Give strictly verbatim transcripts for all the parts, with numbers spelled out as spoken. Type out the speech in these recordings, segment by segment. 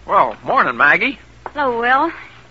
Well, morning, Maggie. Hello, Will.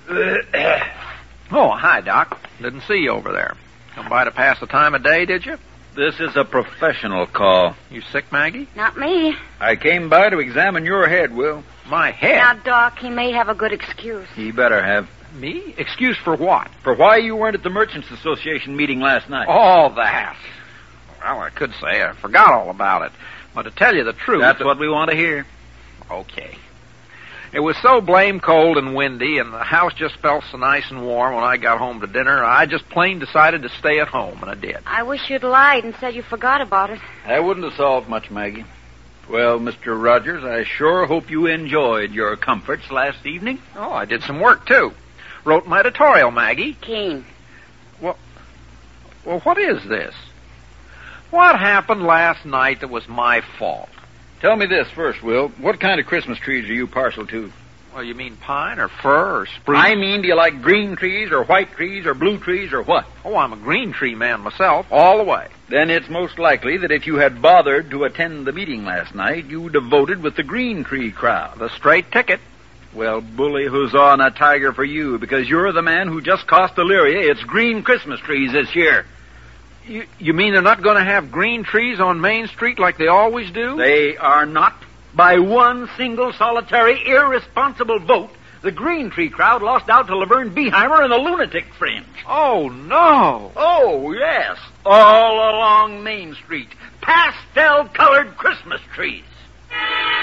Oh, hi, Doc. Didn't see you over there. Come by to pass the time of day, did you? This is a professional call. You sick, Maggie? Not me. I came by to examine your head, Will. My head? Now, Doc, he may have a good excuse. He better have. Me? Excuse for what? For why you weren't at the Merchants Association meeting last night. All that. Well, I could say I forgot all about it. But to tell you the truth... That's what we want to hear. Okay. It was so blame cold and windy, and the house just felt so nice and warm when I got home to dinner, I just plain decided to stay at home, and I did. I wish you'd lied and said you forgot about it. That wouldn't have solved much, Maggie. Well, Mister Rogers, I sure hope you enjoyed your comforts last evening. Oh, I did some work, too. Wrote my editorial, Maggie. Keen. Well, well, what is this? What happened last night that was my fault? Tell me this first, Will. What kind of Christmas trees are you partial to? Well, you mean pine or fir or spruce? I mean, do you like green trees or white trees or blue trees or what? Oh, I'm a green tree man myself, all the way. Then it's most likely that if you had bothered to attend the meeting last night, you'd have voted with the green tree crowd. The straight ticket. Well, bully huzzah and a tiger for you, because you're the man who just cost Elyria its green Christmas trees this year. You, you mean they're not going to have green trees on Main Street like they always do? They are not. By one single, solitary, irresponsible vote, the green tree crowd lost out to Laverne Beheimer and the lunatic fringe. Oh, no. Oh, yes. All along Main Street. Pastel-colored Christmas trees.